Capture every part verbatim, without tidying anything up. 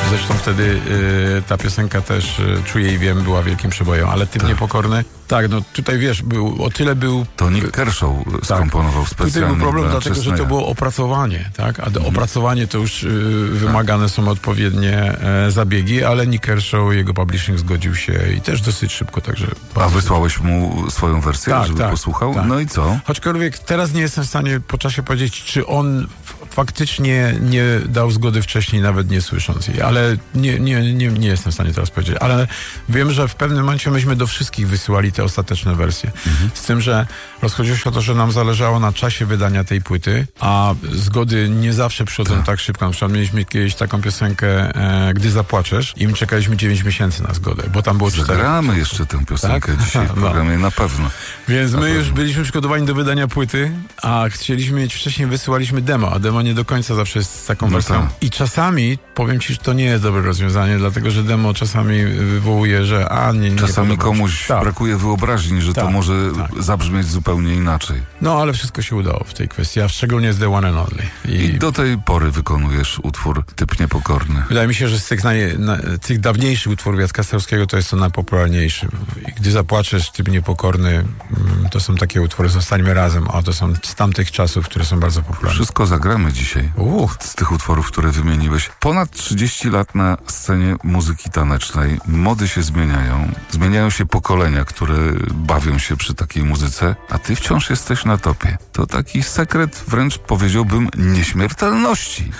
Zresztą wtedy y, ta piosenka też, y, Czuję i wiem, była wielkim przebojem, ale Typ tak. Niepokorny, tak, no tutaj wiesz, był, o tyle był... To Nick Kershaw skomponował tak. specjalnie. Tutaj był problem dla dlatego, Chesneya. że to było opracowanie, tak? A Mhm. opracowanie to już y, wymagane są odpowiednie e, zabiegi, ale Nick Kershaw, jego publishing zgodził się i też dosyć szybko, także... A wysłałeś mu swoją wersję, tak, żeby tak, posłuchał? Tak. No i co? Choćkolwiek teraz nie jestem w stanie po czasie powiedzieć, czy on faktycznie nie dał zgody wcześniej, nawet nie słysząc jej, ale nie, nie, nie, nie jestem w stanie teraz powiedzieć. Ale wiem, że w pewnym momencie myśmy do wszystkich wysyłali te ostateczne wersje. Mhm. Z tym, że rozchodziło się o to, że nam zależało na czasie wydania tej płyty, a zgody nie zawsze przychodzą tak, tak szybko. Na przykład mieliśmy kiedyś taką piosenkę e, Gdy zapłaczesz i my czekaliśmy dziewięć miesięcy na zgodę, bo tam było cztery. Zagramy jeszcze tę piosenkę tak? dzisiaj w programie, no. na pewno. Więc na my pewno. już byliśmy przygotowani do wydania płyty, a chcieliśmy mieć wcześniej, wysyłaliśmy demo, a demo nie do końca zawsze jest z taką no wersją. tak. I czasami, powiem ci, że to nie jest dobre rozwiązanie, dlatego, że demo czasami wywołuje, że a nie, nie Czasami nie komuś tak. brakuje wyobraźni, że tak, to może tak. zabrzmieć zupełnie inaczej. No, ale wszystko się udało w tej kwestii, a szczególnie z The One and Only. I, I do tej pory wykonujesz utwór Typ Niepokorny. Wydaje mi się, że z tych, naj, na, tych dawniejszych utworów Jacka Starowskiego to jest to najpopularniejszy. I Gdy zapłaczesz, Typ Niepokorny, to są takie utwory, Zostańmy razem, a to są z tamtych czasów, które są bardzo popularne. Wszystko zagramy dzisiaj. Uh. Z tych utworów, które wymieniłeś. Ponad trzydzieści lat na scenie muzyki tanecznej. Mody się zmieniają. Zmieniają się pokolenia, które bawią się przy takiej muzyce, a ty wciąż jesteś na topie. To taki sekret, wręcz powiedziałbym, nieśmiertelności.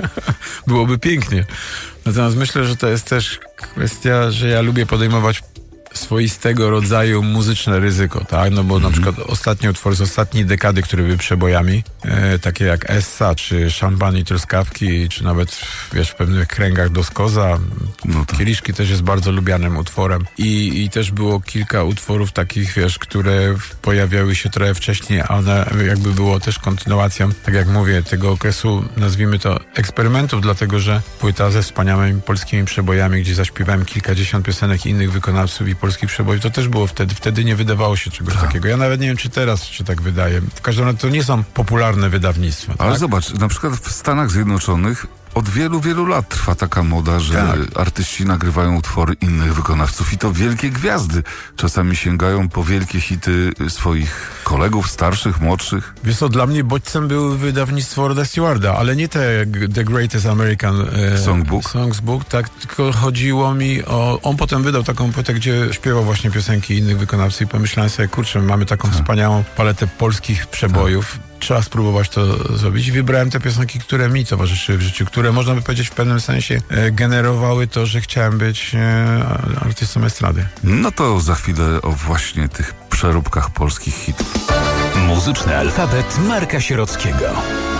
Byłoby pięknie. Natomiast myślę, że to jest też kwestia, że ja lubię podejmować swoistego rodzaju muzyczne ryzyko, tak? No bo mm. na przykład ostatnie utwory z ostatniej dekady, które były przebojami, e, takie jak Essa, czy Szampan i Truskawki, czy nawet, wiesz, w pewnych kręgach Doskoza. No tak. Kieliszki też jest bardzo lubianym utworem. I, I też było kilka utworów takich, wiesz, które pojawiały się trochę wcześniej, a one jakby było też kontynuacją, tak jak mówię, tego okresu, nazwijmy to, eksperymentów, dlatego, że płyta ze wspaniałymi polskimi przebojami, gdzie zaśpiewałem kilkadziesiąt piosenek innych wykonawców i polskich przebojów, to też było wtedy. Wtedy nie wydawało się czegoś tak. takiego. Ja nawet nie wiem, czy teraz się tak wydaje. W każdym razie to nie są popularne wydawnictwa. Ale tak? zobacz, na przykład w Stanach Zjednoczonych od wielu, wielu lat trwa taka moda, że tak. artyści nagrywają utwory innych wykonawców i to wielkie gwiazdy. Czasami sięgają po wielkie hity swoich kolegów, starszych, młodszych. Wiesz co, dla mnie bodźcem było wydawnictwo Roda Stewarda, ale nie te The Greatest American e, Songbook. Songbook, tak, tylko chodziło mi o... On potem wydał taką płytę, gdzie śpiewał właśnie piosenki innych wykonawców i pomyślałem sobie, kurczę, mamy taką tak. wspaniałą paletę polskich przebojów. Tak. Trzeba spróbować to zrobić. I wybrałem te piosenki, które mi towarzyszyły w życiu, które można by powiedzieć w pewnym sensie e, generowały to, że chciałem być e, artystą estrady. No to za chwilę o właśnie tych przeróbkach polskich hitów. Muzyczny alfabet Marka Sierockiego.